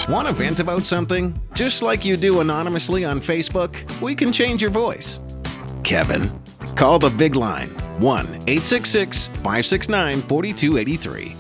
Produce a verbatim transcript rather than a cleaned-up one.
Want to vent about something? Just like you do anonymously on Facebook, we can change your voice. Kevin. Call the big line, one eight six six, five six nine, four two eight three.